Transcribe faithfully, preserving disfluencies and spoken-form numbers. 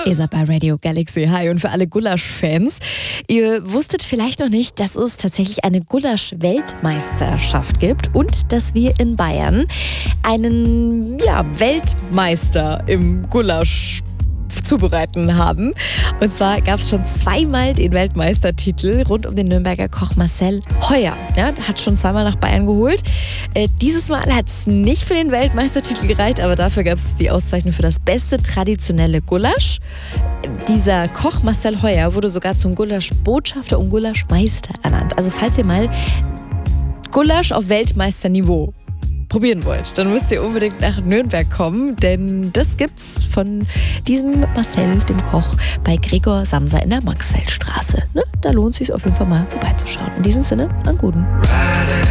Ihr seid bei Radio Galaxy. Hi, und für alle Gulasch-Fans. Ihr wusstet vielleicht noch nicht, dass es tatsächlich eine Gulasch-Weltmeisterschaft gibt und dass wir in Bayern einen ja, Weltmeister im Gulasch zubereiten haben. Und zwar gab es schon zweimal den Weltmeistertitel rund um den Nürnberger Koch Marcel Heuer. Ja, hat schon zweimal nach Bayern geholt. Äh, dieses Mal hat es nicht für den Weltmeistertitel gereicht, aber dafür gab es die Auszeichnung für das beste traditionelle Gulasch. Dieser Koch Marcel Heuer wurde sogar zum Gulasch-Botschafter und Gulaschmeister ernannt. Also falls ihr mal Gulasch auf Weltmeisterniveau probieren wollt, dann müsst ihr unbedingt nach Nürnberg kommen, denn das gibt's von diesem Marcel, dem Koch, bei Gregor Samsa in der Maxfeldstraße. Ne? Da lohnt es sich auf jeden Fall mal vorbeizuschauen. In diesem Sinne, an Guten.